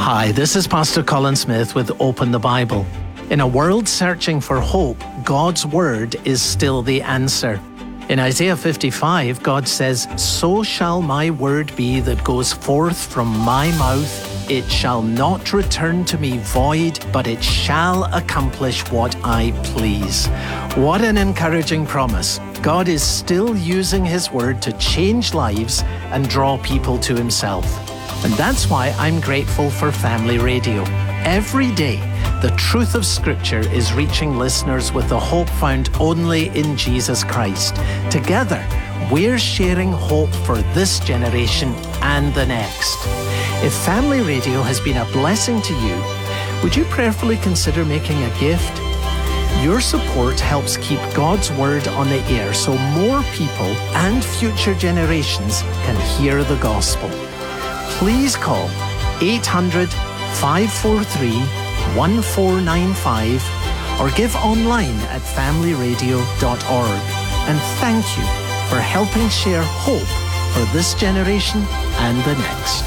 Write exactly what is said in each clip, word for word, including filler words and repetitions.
Hi, this is Pastor Colin Smith with Open the Bible. In a world searching for hope, God's Word is still the answer. In Isaiah fifty-five, God says, "So shall my word be that goes forth from my mouth. It shall not return to me void, but it shall accomplish what I please." What an encouraging promise. God is still using His Word to change lives and draw people to Himself. And that's why I'm grateful for Family Radio. Every day, the truth of Scripture is reaching listeners with the hope found only in Jesus Christ. Together, we're sharing hope for this generation and the next. If Family Radio has been a blessing to you, would you prayerfully consider making a gift? Your support helps keep God's Word on the air so more people and future generations can hear the gospel. Please call eight hundred, five four three, one four nine five or give online at family radio dot org. And thank you for helping share hope for this generation and the next.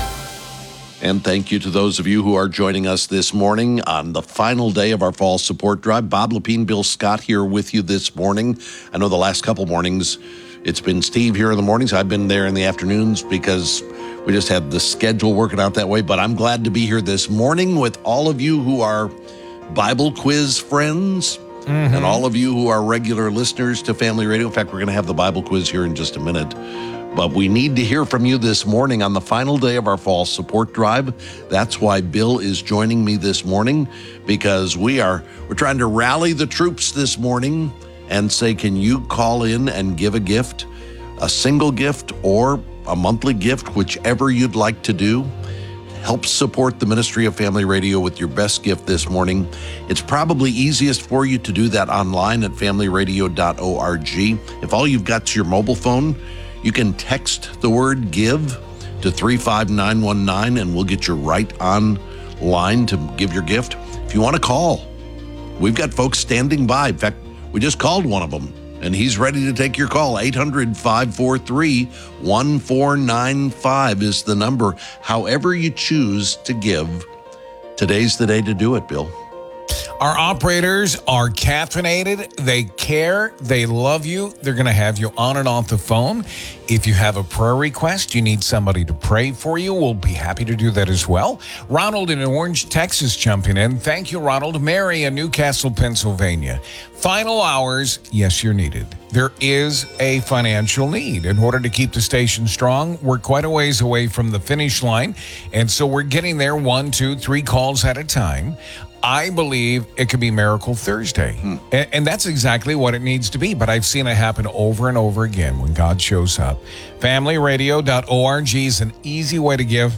And thank you to those of you who are joining us this morning on the final day of our fall support drive. Bob Lepine, Bill Scott here with you this morning. I know the last couple mornings it's been Steve here in the mornings. I've been there in the afternoons because we just had the schedule working out that way. But I'm glad to be here this morning with all of you who are Bible quiz friends mm-hmm. and all of you who are regular listeners to Family Radio. In fact, we're going to have the Bible quiz here in just a minute. But we need to hear from you this morning on the final day of our fall support drive. That's why Bill is joining me this morning, because we are we're trying to rally the troops this morning and say, can you call in and give a gift, a single gift or a monthly gift, whichever you'd like to do. Help support the ministry of Family Radio with your best gift this morning. It's probably easiest for you to do that online at family radio dot org. If all you've got is your mobile phone, you can text the word give to three five nine one nine and we'll get you right on line to give your gift. If you want to call, we've got folks standing by. In fact, we just called one of them and he's ready to take your call. eight hundred, five four three, one four nine five is the number. However you choose to give, today's the day to do it, Bill. Our operators are caffeinated. They care. They love you. They're going to have you on and off the phone. If you have a prayer request, you need somebody to pray for you, we'll be happy to do that as well. Ronald in Orange, Texas, jumping in. Thank you, Ronald. Mary in Newcastle, Pennsylvania. Final hours, yes, you're needed. There is a financial need. In order to keep the station strong, we're quite a ways away from the finish line, and so we're getting there one, two, three calls at a time. I believe it could be Miracle Thursday. Hmm. And, and that's exactly what it needs to be. But I've seen it happen over and over again when God shows up. family radio dot org is an easy way to give.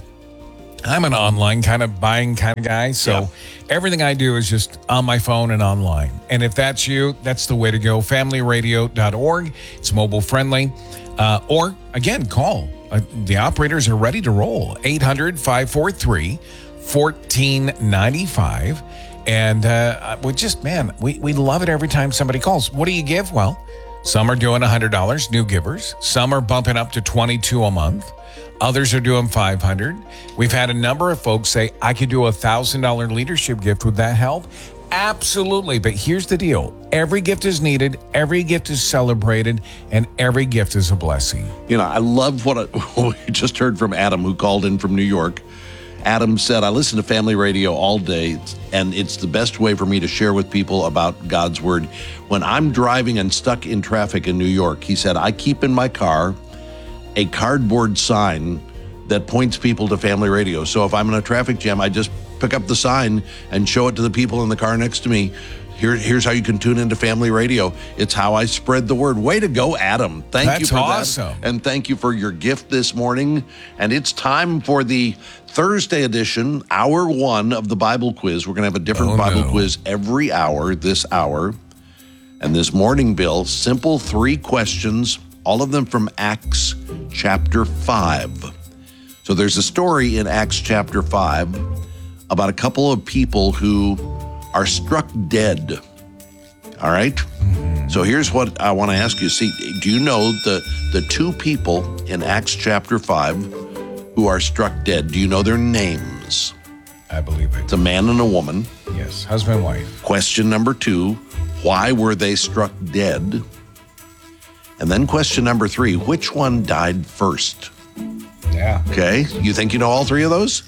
I'm an online kind of buying kind of guy. So yeah. Everything I do is just on my phone and online. And if that's you, that's the way to go. family radio dot org. It's mobile friendly. Uh, or, again, call. Uh, the operators are ready to roll. eight hundred, five four three, one four nine five. And uh, we just, man, we, we love it every time somebody calls. What do you give? Well, some are doing one hundred dollars, new givers. Some are bumping up to twenty-two dollars a month. Others are doing five hundred dollars. We've had a number of folks say, I could do a one thousand dollars leadership gift. Would that help? Absolutely. But here's the deal. Every gift is needed. Every gift is celebrated. And every gift is a blessing. You know, I love what, I, what we just heard from Adam, who called in from New York. Adam said, I listen to Family Radio all day, and it's the best way for me to share with people about God's Word. When I'm driving and stuck in traffic in New York, he said, I keep in my car a cardboard sign that points people to Family Radio. So if I'm in a traffic jam, I just pick up the sign and show it to the people in the car next to me. Here, here's how you can tune into Family Radio. It's how I spread the word. Way to go, Adam. Thank That's you for awesome. that. And thank you for your gift this morning. And it's time for the Thursday edition, hour one of the Bible quiz. We're going to have a different oh, Bible no. quiz every hour this hour. And this morning, Bill, simple three questions, all of them from Acts chapter five. So there's a story in Acts chapter five about a couple of people who are struck dead. All right? Mm-hmm. So here's what I want to ask you. See, do you know the, the two people in Acts chapter five who are struck dead? Do you know their names? I believe it. It's a man and a woman. Yes, husband and wife. Question number two, why were they struck dead? And then question number three, which one died first? Yeah. Okay, you think you know all three of those?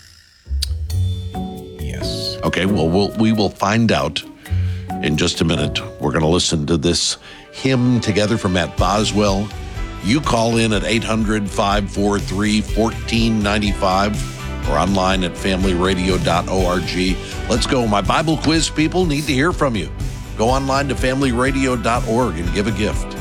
Yes. Okay, well, we'll we will find out in just a minute. We're going to listen to this hymn together from Matt Boswell. You call in at eight hundred, five four three, one four nine five or online at family radio dot org. Let's go. My Bible quiz people need to hear from you. Go online to family radio dot org and give a gift.